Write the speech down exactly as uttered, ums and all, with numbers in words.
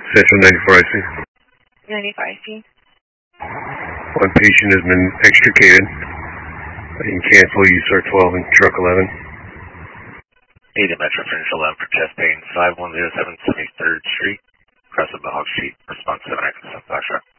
Central ninety-four I C. ninety-four I C. One patient has been extricated. You can cancel use R twelve and truck eleven. Ada Metro Finish eleven for chest pain, five one zero seven seventy-third Street, across the Bahawk Street, response seven X, Foxtrot.